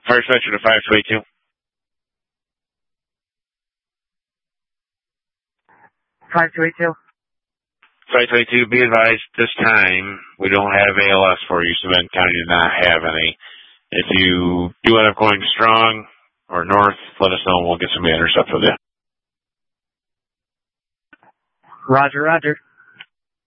First Metro to 522. 522. 522, be advised, this time we don't have ALS for you, so Benton County does not have any. If you do end up going strong or north, let us know and we'll get somebody intercept with you. Roger, roger.